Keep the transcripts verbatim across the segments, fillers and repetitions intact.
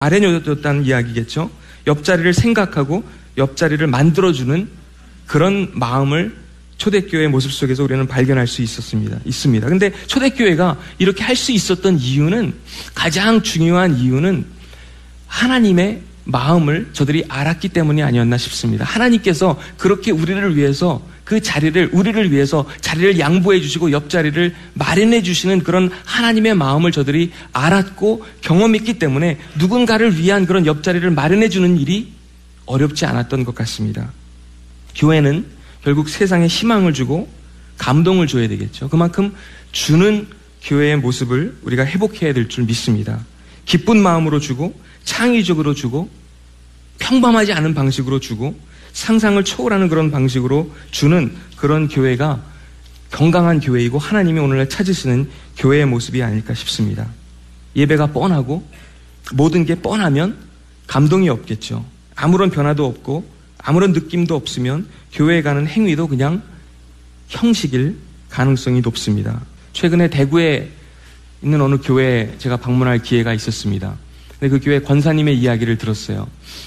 마련해줬다는 이야기겠죠. 옆자리를 생각하고 옆자리를 만들어주는 그런 마음을 초대교회의 모습 속에서 우리는 발견할 수 있었습니다. 있습니다. 근데 초대교회가 이렇게 할 수 있었던 이유는, 가장 중요한 이유는 하나님의 마음을 저들이 알았기 때문이 아니었나 싶습니다. 하나님께서 그렇게 우리를 위해서 그 자리를, 우리를 위해서 자리를 양보해 주시고 옆자리를 마련해 주시는 그런 하나님의 마음을 저들이 알았고 경험했기 때문에 누군가를 위한 그런 옆자리를 마련해 주는 일이 어렵지 않았던 것 같습니다. 교회는 결국 세상에 희망을 주고 감동을 줘야 되겠죠. 그만큼 주는 교회의 모습을 우리가 회복해야 될 줄 믿습니다. 기쁜 마음으로 주고, 창의적으로 주고, 평범하지 않은 방식으로 주고, 상상을 초월하는 그런 방식으로 주는 그런 교회가 건강한 교회이고 하나님이 오늘날 찾으시는 교회의 모습이 아닐까 싶습니다. 예배가 뻔하고 모든 게 뻔하면 감동이 없겠죠. 아무런 변화도 없고 아무런 느낌도 없으면 교회에 가는 행위도 그냥 형식일 가능성이 높습니다. 최근에 대구에 있는 어느 교회에 제가 방문할 기회가 있었습니다. 근데 그 교회 권사님의 이야기를 들었어요.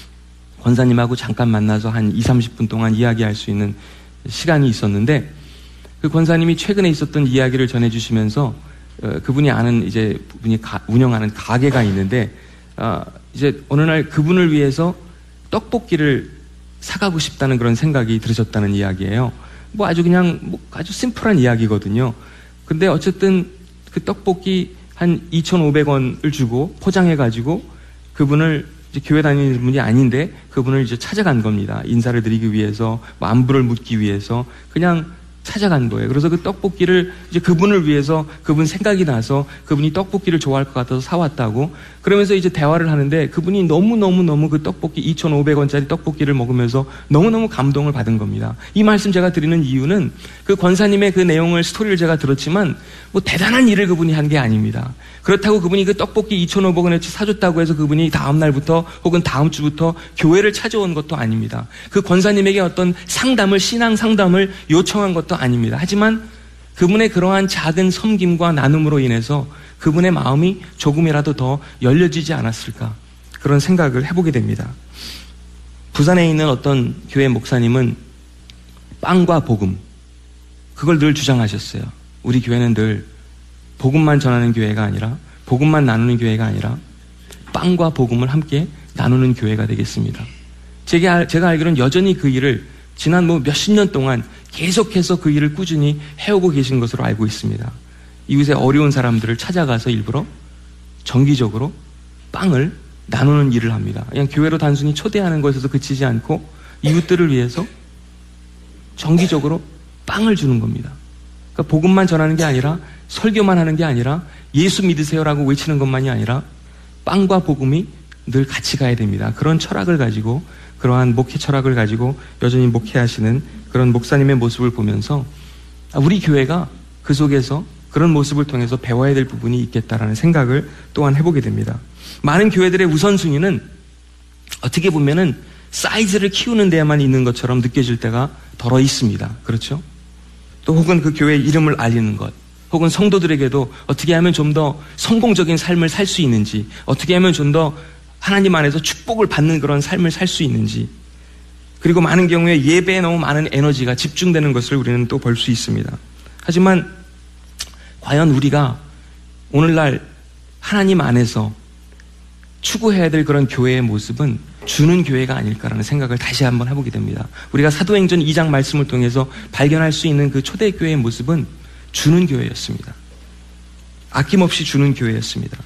권사님하고 잠깐 만나서 한 이삼십 분 동안 이야기할 수 있는 시간이 있었는데, 그 권사님이 최근에 있었던 이야기를 전해주시면서 어, 그분이 아는 이제 분이 가, 운영하는 가게가 있는데 어, 이제 어느 날 그분을 위해서 떡볶이를 사가고 싶다는 그런 생각이 들으셨다는 이야기예요. 뭐 아주 그냥 뭐 아주 심플한 이야기거든요. 근데 어쨌든 그 떡볶이 한 이천오백 원을 주고 포장해가지고 그분을 이제 교회 다니는 분이 아닌데 그분을 이제 찾아간 겁니다. 인사를 드리기 위해서, 뭐 안부를 묻기 위해서 그냥 찾아간 거예요. 그래서 그 떡볶이를 이제 그분을 위해서, 그분 생각이 나서 그분이 떡볶이를 좋아할 것 같아서 사왔다고, 그러면서 이제 대화를 하는데 그분이 너무너무너무 그 떡볶이 이천오백 원짜리 떡볶이를 먹으면서 너무너무 감동을 받은 겁니다. 이 말씀 제가 드리는 이유는 그 권사님의 그 내용을, 스토리를 제가 들었지만 뭐 대단한 일을 그분이 한 게 아닙니다. 그렇다고 그분이 그 떡볶이 이천오백 원어치 사줬다고 해서 그분이 다음 날부터 혹은 다음 주부터 교회를 찾아온 것도 아닙니다. 그 권사님에게 어떤 상담을, 신앙 상담을 요청한 것도 아닙니다. 하지만 그분의 그러한 작은 섬김과 나눔으로 인해서 그분의 마음이 조금이라도 더 열려지지 않았을까, 그런 생각을 해보게 됩니다. 부산에 있는 어떤 교회 목사님은 빵과 복음, 그걸 늘 주장하셨어요. 우리 교회는 늘 복음만 전하는 교회가 아니라, 복음만 나누는 교회가 아니라 빵과 복음을 함께 나누는 교회가 되겠습니다. 제가, 제가 알기로는 여전히 그 일을 지난 뭐 몇십 년 동안 계속해서 그 일을 꾸준히 해오고 계신 것으로 알고 있습니다. 이웃의 어려운 사람들을 찾아가서 일부러 정기적으로 빵을 나누는 일을 합니다. 그냥 교회로 단순히 초대하는 것에서 그치지 않고 이웃들을 위해서 정기적으로 빵을 주는 겁니다. 그러니까 복음만 전하는 게 아니라, 설교만 하는 게 아니라, 예수 믿으세요라고 외치는 것만이 아니라 빵과 복음이 늘 같이 가야 됩니다. 그런 철학을 가지고, 그러한 목회 철학을 가지고 여전히 목회하시는 그런 목사님의 모습을 보면서 우리 교회가 그 속에서 그런 모습을 통해서 배워야 될 부분이 있겠다라는 생각을 또한 해보게 됩니다. 많은 교회들의 우선순위는 어떻게 보면은 사이즈를 키우는 데에만 있는 것처럼 느껴질 때가 덜어 있습니다. 그렇죠? 또 혹은 그 교회의 이름을 알리는 것, 혹은 성도들에게도 어떻게 하면 좀 더 성공적인 삶을 살 수 있는지, 어떻게 하면 좀 더 하나님 안에서 축복을 받는 그런 삶을 살 수 있는지, 그리고 많은 경우에 예배에 너무 많은 에너지가 집중되는 것을 우리는 또 볼 수 있습니다. 하지만 과연 우리가 오늘날 하나님 안에서 추구해야 될 그런 교회의 모습은 주는 교회가 아닐까라는 생각을 다시 한번 해보게 됩니다. 우리가 사도행전 이 장 말씀을 통해서 발견할 수 있는 그 초대교회의 모습은 주는 교회였습니다. 아낌없이 주는 교회였습니다.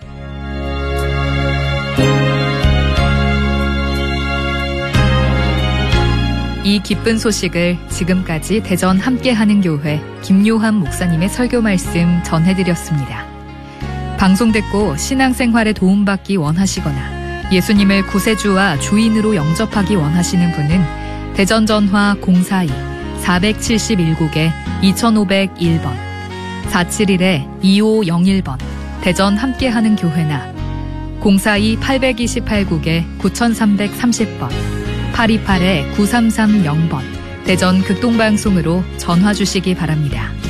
이 기쁜 소식을 지금까지 대전 함께하는 교회 김요한 목사님의 설교 말씀 전해드렸습니다. 방송 듣고 신앙생활에 도움받기 원하시거나 예수님을 구세주와 주인으로 영접하기 원하시는 분은 대전 전화 공사이 사칠일구 개 이오공일 번, 사칠일 이오영일 번 대전 함께하는 교회나 공사이 팔이팔구 개 구삼삼삼십 번, 팔이팔 구삼삼영 번 대전 극동방송으로 전화 주시기 바랍니다.